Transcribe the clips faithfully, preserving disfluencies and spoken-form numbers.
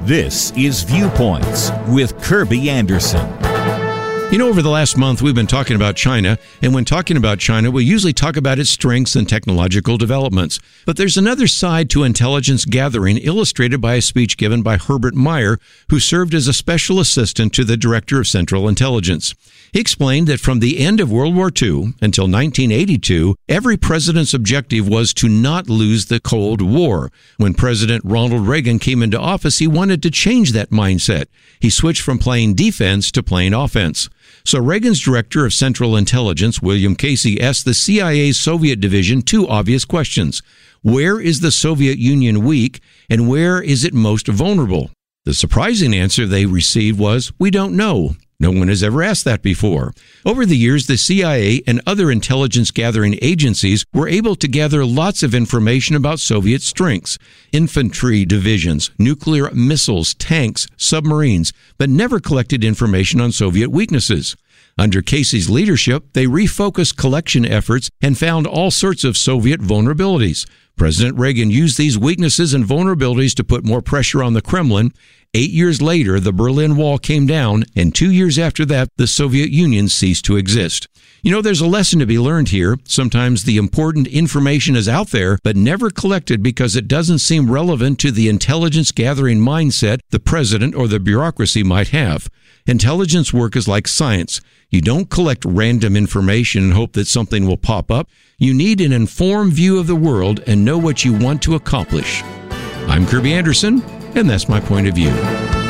This is Viewpoints with Kirby Anderson. You know, over the last month, we've been talking about China, and when talking about China, we usually talk about its strengths and technological developments. But there's another side to intelligence gathering illustrated by a speech given by Herbert Meyer, who served as a special assistant to the Director of Central Intelligence. He explained that from the end of World War Two until nineteen eighty-two, every president's objective was to not lose the Cold War. When President Ronald Reagan came into office, he wanted to change that mindset. He switched from playing defense to playing offense. So Reagan's Director of Central Intelligence, William Casey, asked the C I A's Soviet division two obvious questions. Where is the Soviet Union weak, and where is it most vulnerable? The surprising answer they received was, we don't know. No one has ever asked that before. Over the years, the C I A and other intelligence-gathering agencies were able to gather lots of information about Soviet strengths, infantry divisions, nuclear missiles, tanks, submarines, but never collected information on Soviet weaknesses. Under Casey's leadership, they refocused collection efforts and found all sorts of Soviet vulnerabilities. President Reagan used these weaknesses and vulnerabilities to put more pressure on the Kremlin. Eight years later, the Berlin Wall came down, and two years after that, the Soviet Union ceased to exist. You know, there's a lesson to be learned here. Sometimes the important information is out there, but never collected because it doesn't seem relevant to the intelligence-gathering mindset the president or the bureaucracy might have. Intelligence work is like science. You don't collect random information and hope that something will pop up. You need an informed view of the world and know what you want to accomplish. I'm Kirby Anderson, and that's my point of view.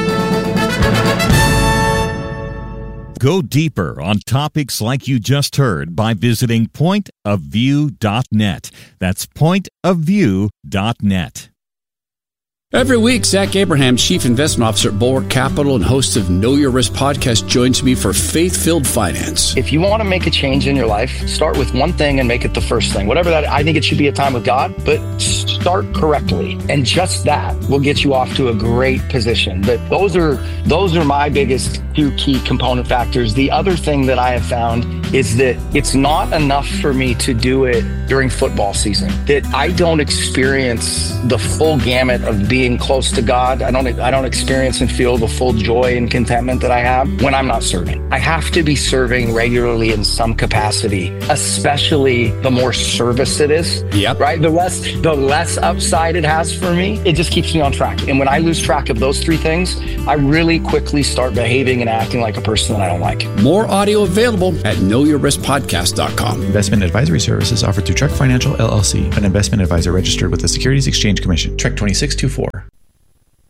Go deeper on topics like you just heard by visiting point of view dot net. That's point of view dot net. Every week, Zach Abraham, Chief Investment Officer at Bulwark Capital and host of Know Your Risk podcast, joins me for Faith-Filled Finance. If you want to make a change in your life, start with one thing and make it the first thing. Whatever that, I think it should be a time with God, but start correctly. And just that will get you off to a great position. But those are those are my biggest two key component factors. The other thing that I have found is that it's not enough for me to do it during football season, that I don't experience the full gamut of being Being close to God. I don't I don't experience and feel the full joy and contentment that I have when I'm not serving. I have to be serving regularly in some capacity, especially the more service it is. Yep. Right? The less the less upside it has for me, it just keeps me on track. And when I lose track of those three things, I really quickly start behaving and acting like a person that I don't like. More audio available at know your risk podcast dot com. Investment advisory services offered through Trek Financial, L L C, an investment advisor registered with the Securities Exchange Commission. Trek twenty-six twenty-four.